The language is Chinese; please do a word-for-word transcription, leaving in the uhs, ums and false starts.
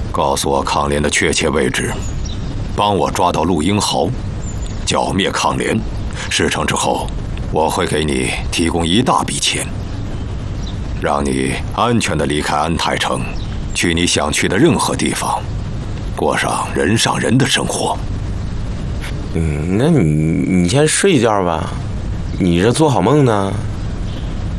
告诉我康联的确切位置，帮我抓到陆英豪，剿灭康联。事成之后，我会给你提供一大笔钱，让你安全地离开安泰城，去你想去的任何地方，过上人上人的生活。 嗯，那你你先睡一觉吧，你这做好梦呢。